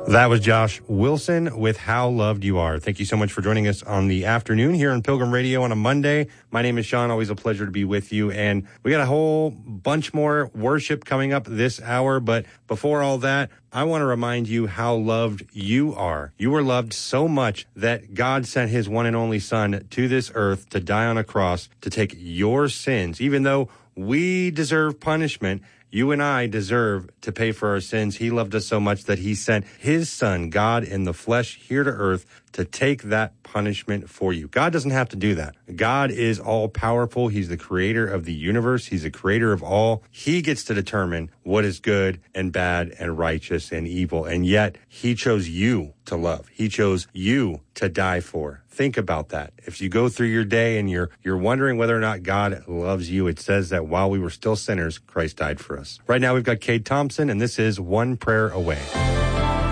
That was Josh Wilson with How Loved You Are. Thank you so much for joining us on the afternoon here on Pilgrim Radio on a Monday. My name is Sean. Always a pleasure to be with you. And we got a whole bunch more worship coming up this hour. But before all that, I want to remind you how loved you are. You were loved so much that God sent his one and only son to this earth to die on a cross to take your sins. Even though we deserve punishment, you and I deserve to pay for our sins. He loved us so much that he sent his son, God in the flesh, here to earth to take that punishment for you. God doesn't have to do that. God is all powerful. He's the creator of the universe. He's the creator of all. He gets to determine what is good and bad and righteous and evil. And yet he chose you to love. He chose you to die for. Think about that. If you go through your day and you're wondering whether or not God loves you, it says that while we were still sinners, Christ died for us. Right now we've got Cade Thompson, and this is One Prayer Away.